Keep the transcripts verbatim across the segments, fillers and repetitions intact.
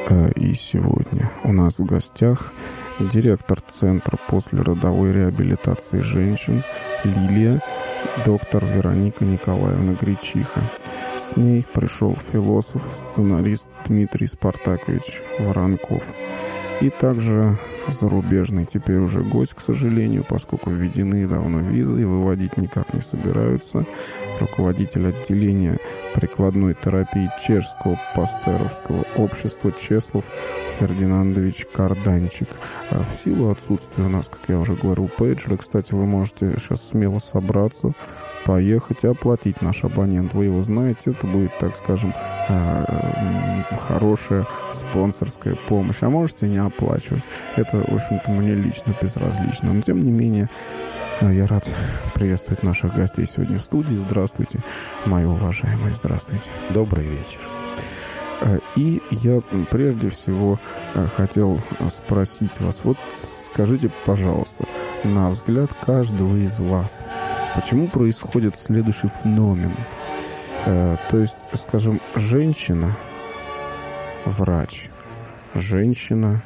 И сегодня у нас в гостях директор Центра послеродовой реабилитации женщин Лилия, доктор Вероника Николаевна Гречиха. С ней пришел философ, сценарист Дмитрий Спартакович Воронков. И также зарубежный теперь уже гость, к сожалению, поскольку введены давно визы и выводить никак не собираются, руководитель отделения прикладной терапии Чешского пастеровского общества Чеслав Фердинандович Карданчик. А в силу отсутствия у нас, как я уже говорил, пейджера, кстати, вы можете сейчас смело собраться, поехать и оплатить наш абонент. Вы его знаете, это будет, так скажем, хорошая спонсорская помощь. А можете не оплачивать. Это, в общем-то, мне лично безразлично. Но, тем не менее, я рад приветствовать наших гостей сегодня в студии. Здравствуйте, мои уважаемые, здравствуйте. Добрый вечер. И я прежде всего хотел спросить вас, вот скажите, пожалуйста, на взгляд каждого из вас, почему происходит следующий феномен? То есть, скажем, женщина врач, женщина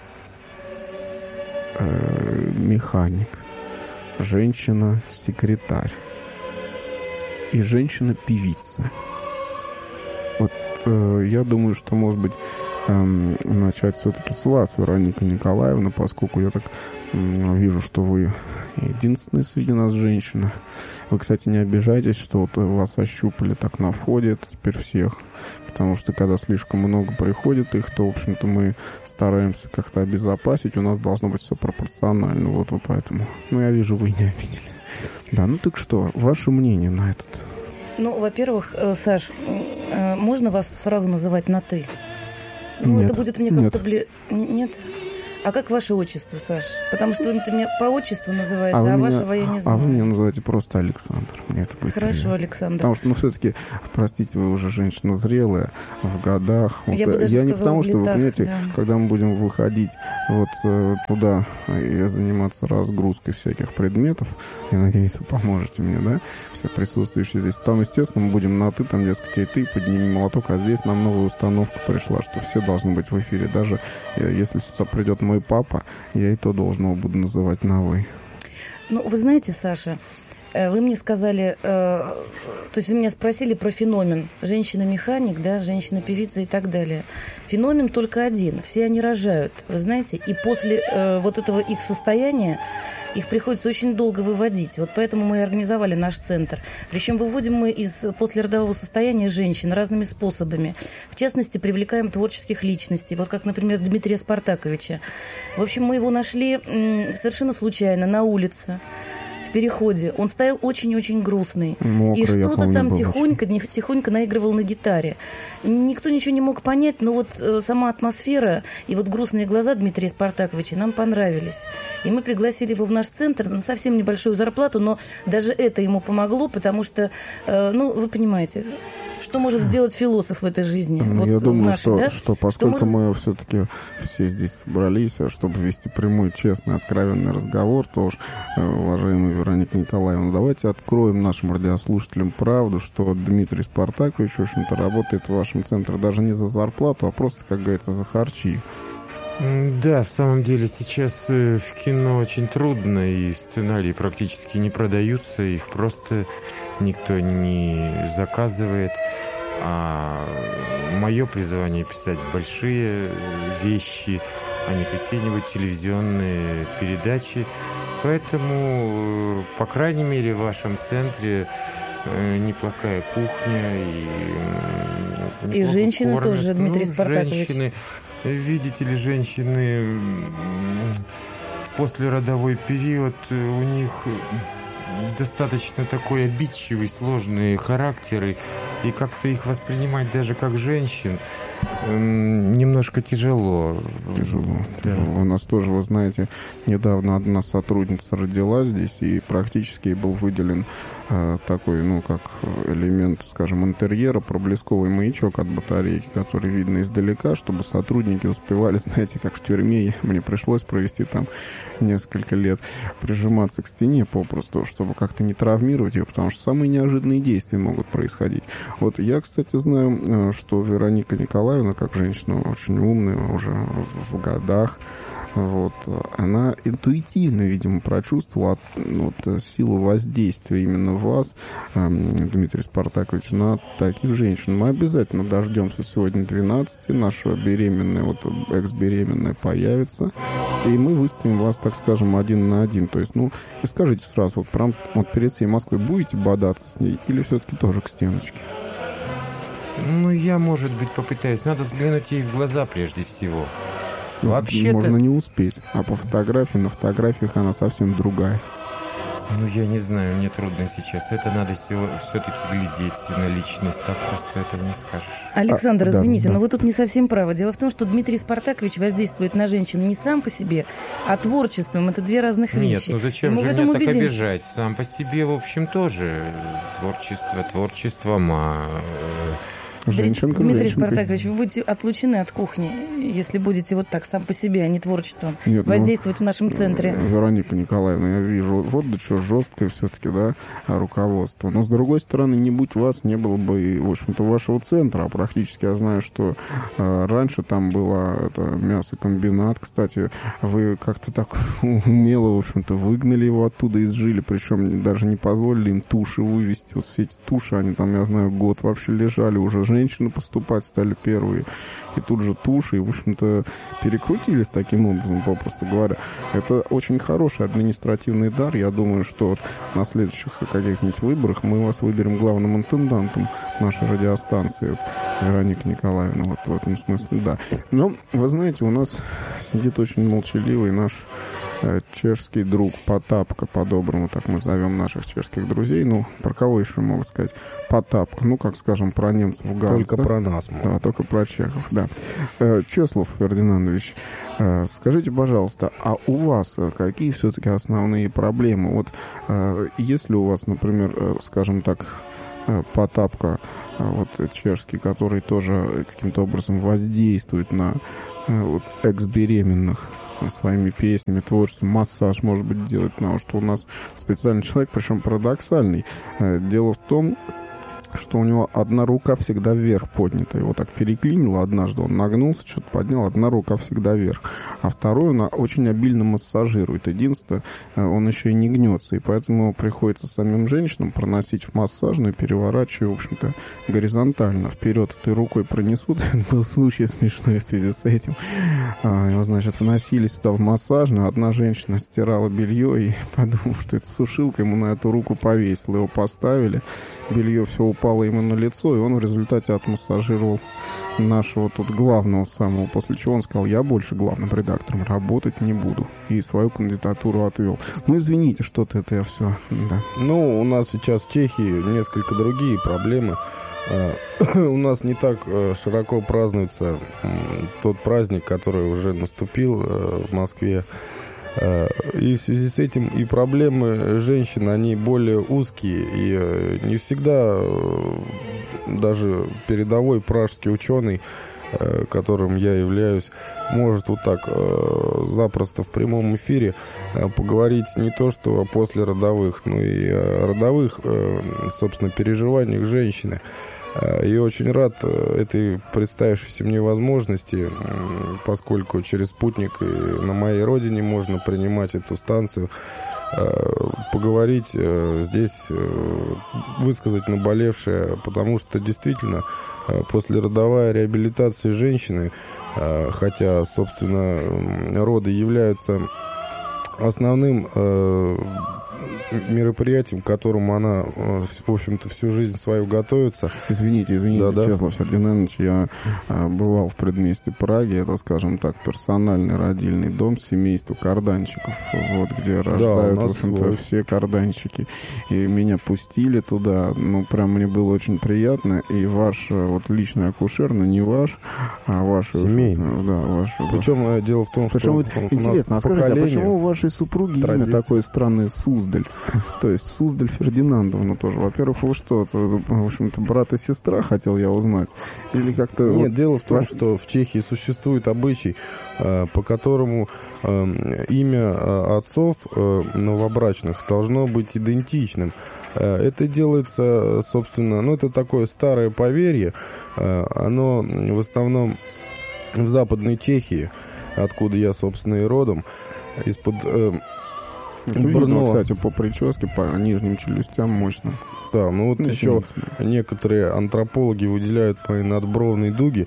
механик, женщина секретарь и женщина певица. Вот э, я думаю, что, может быть, э, начать все-таки с вас, Вероника Николаевна, поскольку я так э, вижу, что вы единственная среди нас женщина. Вы, кстати, не обижайтесь, что вот вас ощупали так на входе, это теперь всех. Потому что, когда слишком много приходит их, то, в общем-то, мы стараемся как-то обезопасить. У нас должно быть все пропорционально. Вот вы поэтому. Ну, я вижу, вы не обиделись. Да, ну так что, ваше мнение на этот? Ну, во-первых, Саш, можно вас сразу называть на «ты»? Ну, нет, это будет мне как-то... Нет. Бли... Нет? А как ваше отчество, Саш? Потому что это меня по отчеству называете, а, а меня, вашего я не знаю. А вы меня называете просто Александр. Мне это будет Хорошо, приятно. Александр. Потому что, ну, все-таки, простите, вы уже женщина зрелая, в годах. Я, вот, бы даже я не сказала, потому, что, вы летах, понимаете, да. когда мы будем выходить вот э, туда и заниматься разгрузкой всяких предметов, я надеюсь, вы поможете мне, да, все присутствующие здесь. Там, естественно, мы будем на «ты», там, дескать, и ты, подними молоток, а здесь нам новая установка пришла, что все должны быть в эфире. Даже э, если сюда придет мой папа, я и то должен буду называть на «вы». Ну, вы знаете, Саша, вы мне сказали, э, то есть вы меня спросили про феномен женщина-механик, да, женщина-певица и так далее. Феномен только один, все они рожают, вы знаете, и после э, вот этого их состояния их приходится очень долго выводить. Вот поэтому мы и организовали наш центр. Причем выводим мы из послеродового состояния женщин разными способами. В частности, привлекаем творческих личностей. Вот как, например, Дмитрия Спартаковича. В общем, мы его нашли совершенно случайно на улице. В переходе. Он стоял очень-очень грустный. Мокрый, и что-то помню, там был тихонько, очень. тихонько наигрывал на гитаре. Никто ничего не мог понять, но вот э, сама атмосфера и вот грустные глаза Дмитрия Спартаковича нам понравились. И мы пригласили его в наш центр на совсем небольшую зарплату, но даже это ему помогло, потому что, э, ну, вы понимаете... Что может сделать философ в этой жизни? Ну, вот я думаю, нашей, что, да? что поскольку что может... мы все-таки все здесь собрались, чтобы вести прямой, честный, откровенный разговор, то уж, уважаемая Вероника Николаевна, давайте откроем нашим радиослушателям правду, что Дмитрий Спартакович, в общем-то, работает в вашем центре даже не за зарплату, а просто, как говорится, за харчи. Да, в самом деле сейчас в кино очень трудно, и сценарии практически не продаются, их просто никто не заказывает. А мое призвание писать большие вещи, а не какие-нибудь телевизионные передачи. Поэтому, по крайней мере, в вашем центре неплохая кухня и, и женщины кормят. Тоже, Дмитрий ну, Спартакович. Женщины, видите ли, женщины в послеродовой период, у них достаточно такой обидчивый, сложный характер, и, и как-то их воспринимать даже как женщин немножко тяжело. Тяжело, да. тяжело. У нас тоже, вы знаете, недавно одна сотрудница родила здесь, и практически был выделен э, такой, ну, как элемент, скажем, интерьера, проблесковый маячок от батарейки, который видно издалека, чтобы сотрудники успевали, знаете, как в тюрьме, мне пришлось провести там несколько лет, прижиматься к стене попросту, чтобы как-то не травмировать ее, потому что самые неожиданные действия могут происходить. Вот я, кстати, знаю, что Вероника Николаевна Николаевна, как женщина очень умная, уже в годах, вот, она интуитивно, видимо, прочувствовала вот, силу воздействия именно вас, Дмитрий Спартакович, на таких женщин. Мы обязательно дождемся сегодня двенадцати, наша беременная, вот экс-беременная появится, и мы выставим вас, так скажем, один на один. То есть, ну, и скажите сразу, вот, прям, вот перед всей Москвой будете бодаться с ней или все-таки тоже к стеночке? Ну, я, может быть, попытаюсь. Надо взглянуть ей в глаза прежде всего. Вообще-то... Можно не успеть. А по фотографии, на фотографиях она совсем другая. Ну, я не знаю, мне трудно сейчас. Это надо все-таки глядеть на личность. Так просто этого не скажешь. Александр, а, извините, да, но да. вы тут не совсем правы. Дело в том, что Дмитрий Спартакович воздействует на женщин не сам по себе, а творчеством. Это две разных вещи. Нет, ну зачем мы же в этом меня так убедимся. обижать? Сам по себе, в общем, тоже творчество творчеством, а... Женщинка, Дмитрий женщинка. Спартакович, вы будете отлучены от кухни, если будете вот так сам по себе, а не творчеством, Нет, воздействовать ну, в нашем центре. Вероника Николаевна, я вижу, вот да что, жесткое все-таки, да, руководство. Но, с другой стороны, не будь вас, не было бы, и, в общем-то, вашего центра. А практически я знаю, что э, раньше там было это, мясокомбинат. Кстати, вы как-то так умело, в общем-то, выгнали его оттуда, изжили, причем даже не позволили им туши вывести. Вот все эти туши, они там, я знаю, год вообще лежали уже. Женщины поступать стали первые. И тут же туши, и, в общем-то, перекрутились таким образом, попросту говоря. Это очень хороший административный дар. Я думаю, что вот на следующих каких-нибудь выборах мы вас выберем главным интендантом нашей радиостанции, Вероника Николаевна, вот в этом смысле, да. Но, вы знаете, у нас сидит очень молчаливый наш чешский друг Потапка, по-доброму так мы зовем наших чешских друзей. Ну, про кого еще могу сказать? Потапка. Ну, как скажем, про немцев Ганс. Только да? про нас. Да, только про чехов, да. Чеслов Фердинандович, скажите, пожалуйста, а у вас какие все-таки основные проблемы? Вот если у вас, например, скажем так, Потапка, вот чешский, который тоже каким-то образом воздействует на вот, экс-беременных своими песнями, творчеством, массаж, может быть, делать, потому что у нас специальный человек, причем парадоксальный. Дело в том, что у него одна рука всегда вверх поднята. Его так переклинило однажды, он нагнулся, что-то поднял, одна рука всегда вверх. А вторую она очень обильно массажирует. Единственное, он еще и не гнется. И поэтому приходится самим женщинам проносить в массажную, переворачивая, в общем-то, горизонтально. Вперед этой рукой пронесут. Это был случай смешной в связи с этим. Его, значит, вносили сюда в массажную. Одна женщина стирала белье и подумала, что это сушилка, ему на эту руку повесила. Его поставили. Белье все упало ему на лицо, и он в результате отмассажировал нашего тут главного самого, после чего он сказал: я больше главным редактором работать не буду, и свою кандидатуру отвел. Ну, извините, что-то это я все, да. Ну, у нас сейчас в Чехии несколько другие проблемы. У нас не так широко празднуется тот праздник, который уже наступил в Москве. И в связи с этим и проблемы женщин, они более узкие. И не всегда даже передовой пражский ученый, которым я являюсь, может вот так запросто в прямом эфире поговорить не то что о послеродовых, но и о родовых, собственно, переживаниях женщины. Я очень рад этой представившейся мне возможности, поскольку через спутник и на моей родине можно принимать эту станцию, поговорить здесь, высказать наболевшее, потому что действительно послеродовая реабилитация женщины, хотя, собственно, роды являются основным мероприятием, к которому она, в общем-то, всю жизнь свою готовится. Извините, извините, да, Чеслав Фердинандович, я а, бывал в предместе Праги, это, скажем так, персональный родильный дом семейства карданчиков, вот, где рождают, да, в общем-то, свой. все карданчики. И меня пустили туда, ну, прям мне было очень приятно, и ваш, вот, личный акушер, ну, не ваш, а ваш... Семейный. Да, ваш... Причем дело в том, Причем, что вот, интересно, а скажите, а почему у вашей супруги традиции. имя такое странное Суздаль? То есть Суздаль Фердинандовна тоже. Во-первых, вы что, в общем-то, брат и сестра, хотел я узнать? Или как-то... Нет, вот... дело в том, что в Чехии существует обычай, по которому имя отцов новобрачных должно быть идентичным. Это делается, собственно, ну, это такое старое поверье. Оно в основном в Западной Чехии, откуда я, собственно, и родом, из-под э, Брно. Кстати, по прическе, по нижним челюстям мощно. Да, ну вот ну, еще некоторые антропологи выделяют мои надбровные дуги.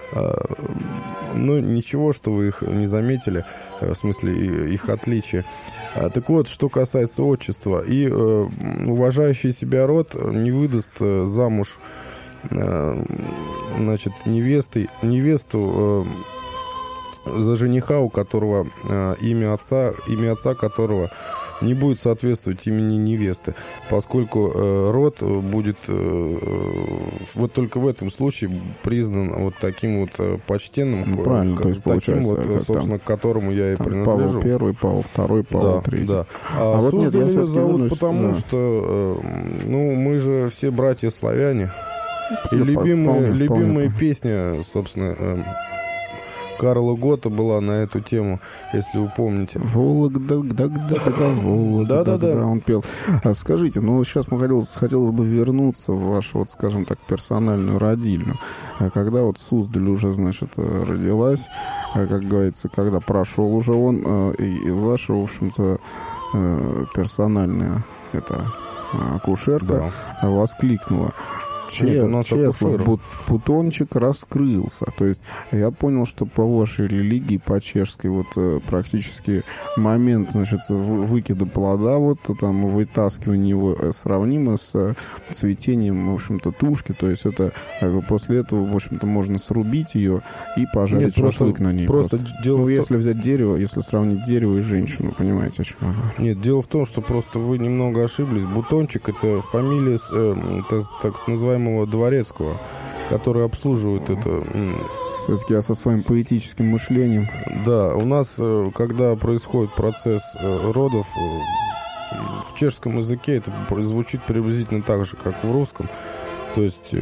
Ну, ничего, что вы их не заметили, в смысле их отличия. Так вот, что касается отчества. И э, уважающий себя род не выдаст замуж, э, значит, невесты, невесту э, за жениха, у которого э, имя отца, имя отца которого не будет соответствовать имени невесты, поскольку э, род будет э, вот только в этом случае признан вот таким вот э, почтенным, ну, правильно, к, то есть таким вот, собственно, там, к которому я и там принадлежу. Павел Первый, Павел Второй, Павел да, Третий. Да. А, а вот нет, я ее зовут вернусь, потому, да. что э, ну, мы же все братья славяне. И я любимая, вполне, любимая вполне. песня, собственно, э, Карла Готта была на эту тему, если вы помните. Вологда, да, да, да, Вологда, да, да, да, он пел. А скажите, ну сейчас мы хотелось, хотелось бы вернуться в вашу, вот, скажем так, персональную родильню. Когда вот Суздаль уже, значит, родилась, как говорится, когда прошел уже он, и ваша, в общем-то, персональная эта акушерка да. воскликнула. Нет, Чеслав бутончик раскрылся. То есть я понял, что по вашей религии, по чешской, вот практически момент, значит, выкида плода, вот там вытаскивание его сравнимо с цветением, в общем-то, тушки. То есть это после этого, в общем-то, можно срубить ее и пожарить шашлык на ней. Просто, просто. Дело ну, в если взять дерево, если сравнить дерево и женщину, понимаете, о чем я говорю? Нет, дело в том, что просто вы немного ошиблись. Бутончик — это фамилия э, так, так называемого Дворецкого, который обслуживает это. Все-таки я со своим поэтическим мышлением. Да, у нас, когда происходит процесс родов, в чешском языке это звучит приблизительно так же, как в русском. То есть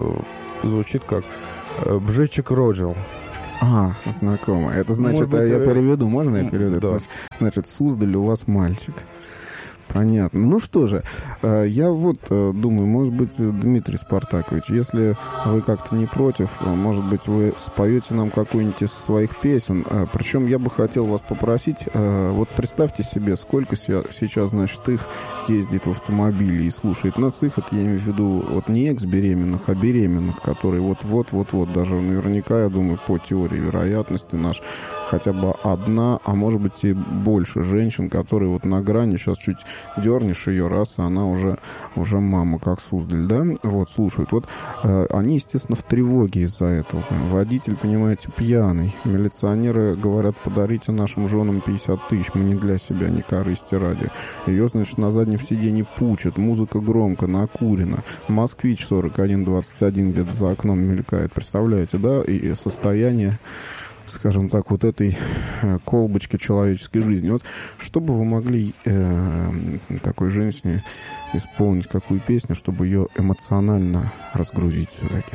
звучит как «бжечек роджил». А, знакомо. Это значит, быть, я переведу, можно я переведу? Да. Значит, значит, Суздаль, у вас мальчик. Понятно. Ну что же, я вот думаю, может быть, Дмитрий Спартакович, если вы как-то не против, может быть, вы споете нам какую-нибудь из своих песен. Причем я бы хотел вас попросить, вот представьте себе, сколько сейчас, значит, их ездит в автомобиле и слушает нас. Их, это я имею в виду, вот не экс-беременных, а беременных, которые вот-вот-вот-вот, даже наверняка, я думаю, по теории вероятности наш, хотя бы одна, а может быть и больше женщин, которые вот на грани, сейчас чуть дернешь ее раз, и она уже, уже мама, как Суздаль, да, вот, слушают. Вот э, они, естественно, в тревоге из-за этого. Водитель, понимаете, пьяный. Милиционеры говорят, подарите нашим женам пятьдесят тысяч, мы не для себя, не корысти ради. Ее, значит, на заднем сиденье пучат, музыка громко, накурена. Москвич сорок один двадцать один где-то за окном мелькает, представляете, да, и состояние, скажем так, вот этой э, колбочки человеческой жизни. Вот что бы вы могли э, такой женщине исполнить, какую песню, чтобы ее эмоционально разгрузить все-таки?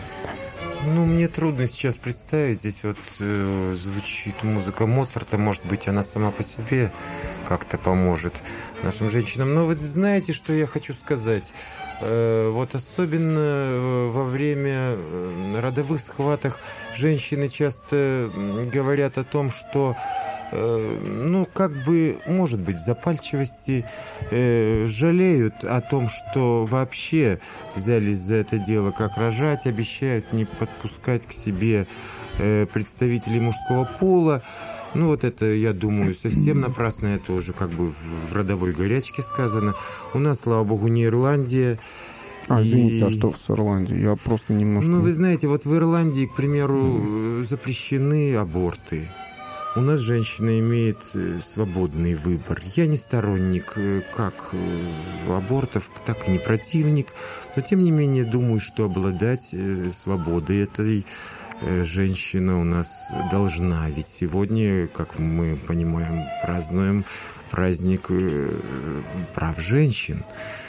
Ну, мне трудно сейчас представить. Здесь вот э, звучит музыка Моцарта. Может быть, она сама по себе как-то поможет нашим женщинам. Но вы знаете, что я хочу сказать? Э, вот особенно во время родовых схваток женщины часто говорят о том, что, э, ну, как бы, может быть, в запальчивости э, жалеют о том, что вообще взялись за это дело, как рожать, обещают не подпускать к себе э, представителей мужского пола. Ну, вот это, я думаю, совсем напрасно, это уже как бы в, в родовой горячке сказано. У нас, слава богу, не Ирландия. А, извините, и... а что с Ирландией? Я просто немножко... Ну, вы знаете, вот в Ирландии, к примеру, mm. запрещены аборты. У нас женщина имеет свободный выбор. Я не сторонник как абортов, так и не противник. Но, тем не менее, думаю, что обладать свободой этой женщина у нас должна. Ведь сегодня, как мы понимаем, празднуем праздник прав женщин.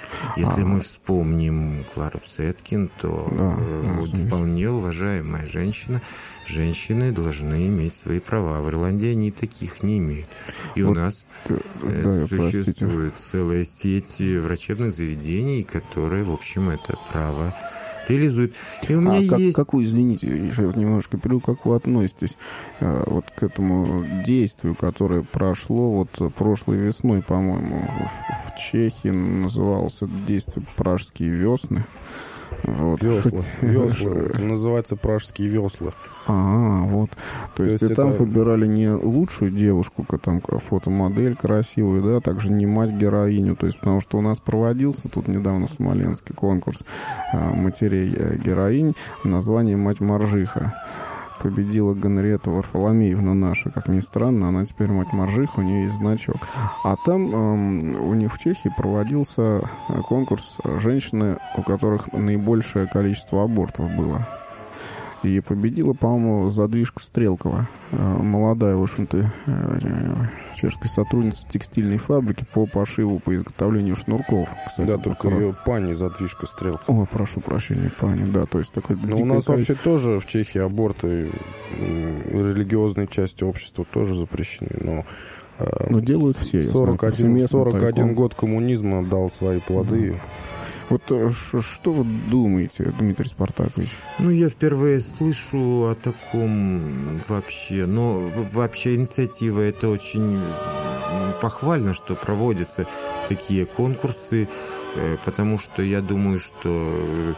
Если а... мы вспомним Клару Цеткин, то да, вот вполне уважаемая женщина, женщины должны иметь свои права. В Ирландии они таких не имеют. И вот, у нас да, существует целая сеть врачебных заведений, которые, в общем, это право реализуют. И у меня а есть... как, как вы, извините, еще немножко перейду, как вы относитесь э, вот к этому действию, которое прошло вот прошлой весной, по-моему, в, в Чехии называлось это действие «Пражские весны». Вот. Весла. Весла. Называется «Пражские весла». А, вот. То, То есть, есть и там это... выбирали не лучшую девушку, там фотомодель красивую, да, также не мать-героиню. То есть, потому что у нас проводился тут недавно в Смоленске конкурс а, матерей героинь, название «Мать-моржиха». Победила Гонриетта Варфоломеевна наша, как ни странно, она теперь мать-моржиха, у нее есть значок. А там эм, у них в Чехии проводился конкурс женщины, у которых наибольшее количество абортов было. И победила, по-моему, задвижка Стрелкова, молодая, в общем-то, чешская сотрудница текстильной фабрики по пошиву, по изготовлению шнурков. Кстати, да, только про... ее пани задвижка Стрелкова. Ой, прошу прощения, пани, да, то есть такой... Но у нас вообще тоже в Чехии аборты религиозной части общества тоже запрещены, но... Но делают все. сорок один, сорок один год коммунизма дал свои плоды. Да. Вот что вы думаете, Дмитрий Спартакович? Ну, я впервые слышу о таком вообще. Но вообще инициатива это очень похвально, что проводятся такие конкурсы, потому что я думаю, что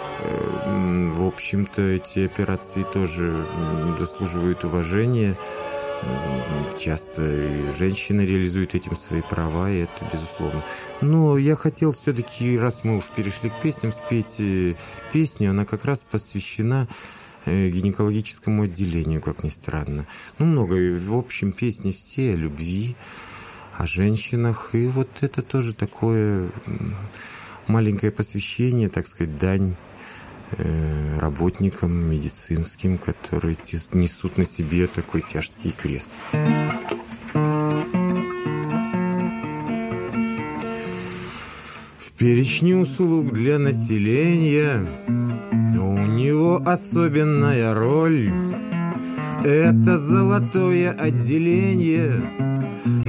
в общем-то эти операции тоже заслуживают уважения. Часто женщины реализуют этим свои права, и это безусловно. Но я хотел все-таки, раз мы уж перешли к песням, спеть песню. Она как раз посвящена гинекологическому отделению, как ни странно. Ну, много, в общем, песни все о любви, о женщинах. И вот это тоже такое маленькое посвящение, так сказать, дань работникам медицинским, которые несут на себе такой тяжкий крест. В перечне услуг для населения у него особенная роль. Это золотое отделение